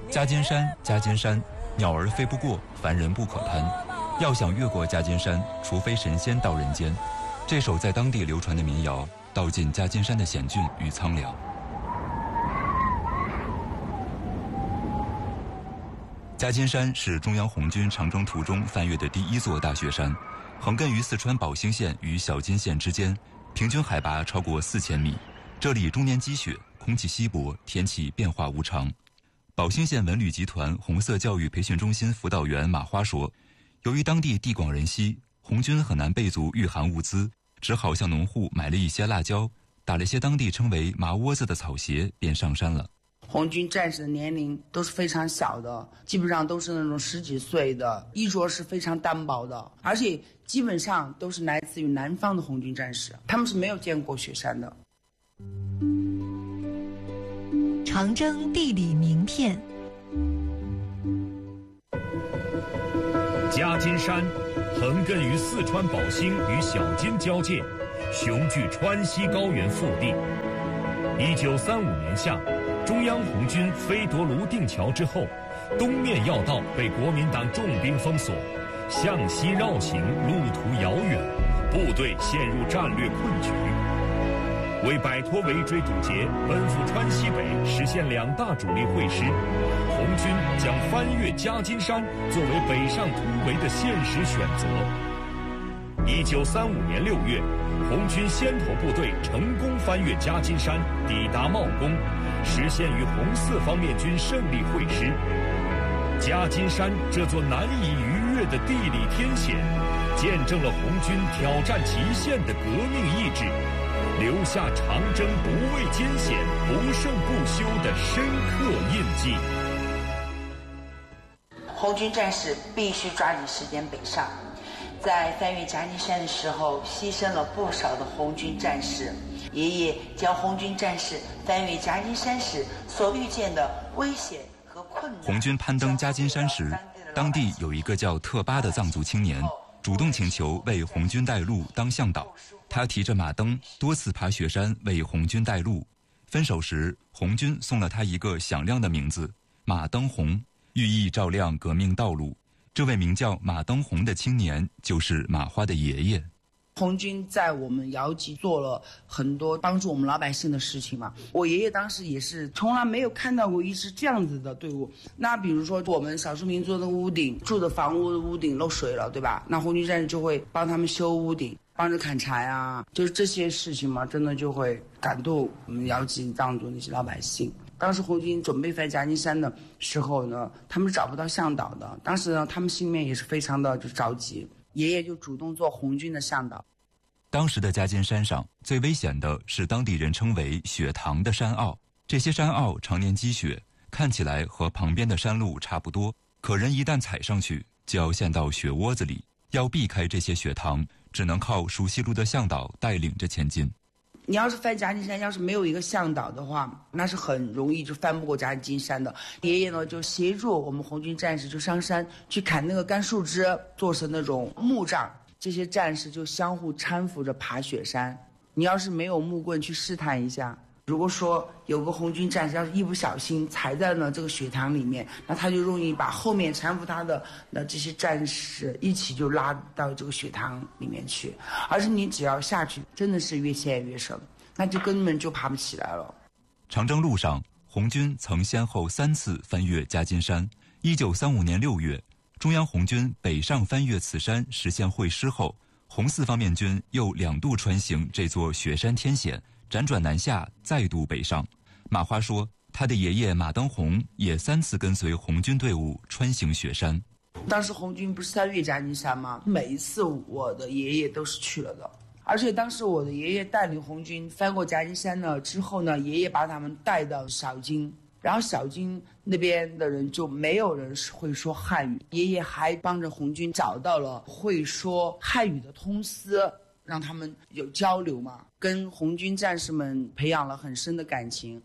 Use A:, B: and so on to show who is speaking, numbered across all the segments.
A: 夹金山，夹金山，鸟儿飞不过，凡人不可攀。要想越过夹金山，除非神仙到人间。这首在当地流传的民谣，道尽夹金山的险峻与苍凉。夹金山是中央红军长征途中翻越的第一座大雪山，横亘于四川宝兴县与小金县之间，平均海拔超过4000米。这里终年积雪，空气稀薄，天气变化无常。宝兴县文旅集团红色教育培训中心辅导员马花说，由于当地地广人稀，红军很难备足御寒物资，只好向农户买了一些辣椒，打了些当地称为麻窝子的草鞋，便上山了。
B: 红军战士的年龄都是非常小的，基本上都是那种10几岁的，衣着是非常单薄的，而且基本上都是来自于南方的红军战士，他们是没有见过雪山的。
C: 长征地理名片。
D: 夹金山横亘于四川宝兴与小金交界，雄踞川西高原腹地。1935年夏，中央红军飞夺泸定桥之后，东面要道被国民党重兵封锁，向西绕行，路途遥远，部队陷入战略困局。为摆脱围追堵截，奔赴川西北，实现2大主力会师，红军将翻越夹金山作为北上突围的现实选择。1935年6月，红军先头部队成功翻越夹金山，抵达茂功，实现与红四方面军胜利会师。夹金山这座难以逾越的地理天险，见证了红军挑战极限的革命意志，留下长征不畏艰险、不胜不休的深刻印记。
B: 红军战士必须抓紧时间北上，在翻越夹金山的时候，牺牲了不少的红军战士。爷爷将红军战士翻越夹金山时所遇见的危险和困难。
A: 红军攀登夹金山时，当地有一个叫特巴的藏族青年，主动请求为红军带路当向导。他提着马灯，多次爬雪山为红军带路。分手时，红军送了他一个响亮的名字——马登红，寓意照亮革命道路。这位名叫马登红的青年，就是马花的爷爷。
B: 红军在我们瑶集做了很多帮助我们老百姓的事情嘛。我爷爷当时也是从来没有看到过一支这样子的队伍。那比如说我们少数民族的屋顶，住的房屋的屋顶漏水了，对吧？那红军战士就会帮他们修屋顶，帮着砍柴啊，就是这些事情嘛，真的就会感动我们瑶集藏族那些老百姓。当时红军准备翻夹金山的时候呢，他们是找不到向导的。当时呢，他们心里面也是非常的就着急，爷爷就主动做红军的向导。
A: 当时的夹金山上最危险的是当地人称为雪塘的山坳，这些山坳常年积雪，看起来和旁边的山路差不多，可人一旦踩上去就要陷到雪窝子里。要避开这些雪塘，只能靠熟悉路的向导带领着前进。
B: 你要是翻夹金山，要是没有一个向导的话，那是很容易就翻不过夹金山的。爷爷呢就协助我们红军战士就上山去砍那个干树枝，做成那种木杖，这些战士就相互搀扶着爬雪山。你要是没有木棍去试探一下，如果说有个红军战士要是一不小心踩在了这个雪塘里面，那他就容易把后面搀扶他的这些战士一起就拉到这个雪塘里面去。而且你只要下去，真的是越陷越深，那就根本就爬不起来了。
A: 长征路上，红军曾先后3次翻越夹金山。1935年6月，中央红军北上翻越此山实现会师后，红四方面军又2度穿行这座雪山天险，辗转南下，再度北上。马花说，他的爷爷马登红也3次跟随红军队伍穿行雪山。
B: 当时红军不是翻越夹金山吗？每一次我的爷爷都是去了的。而且当时我的爷爷带领红军翻过夹金山呢之后呢，爷爷把他们带到小金，然后小金那边的人就没有人会说汉语，爷爷还帮着红军找到了会说汉语的通司，让他们有交流嘛，跟红军战士们培养了很深的感情。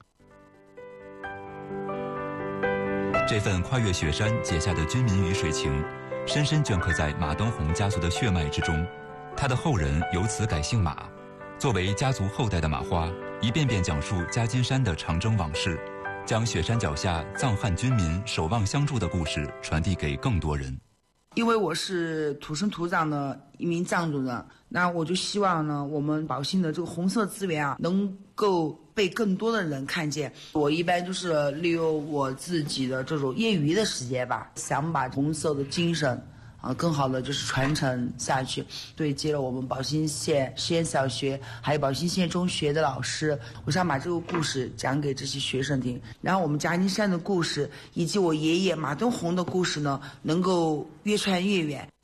A: 这份跨越雪山结下的军民鱼水情，深深镌刻在马登红家族的血脉之中。他的后人由此改姓马。作为家族后代的马花，一遍遍讲述夹金山的长征往事。 将雪山脚下藏汉军民守望相助的故事传递给更多人。
B: 因为我是土生土长的一名藏族人，那我就希望呢，我们宝兴的这个红色资源啊，能够被更多的人看见。我一般就是利用我自己的这种业余的时间吧，想把红色的精神更好的就是传承下去。对接了我们宝兴县实验小学还有宝兴县中学的老师，我想把这个故事讲给这些学生听，然后我们夹金山的故事以及我爷爷马东红的故事呢，能够越传越远。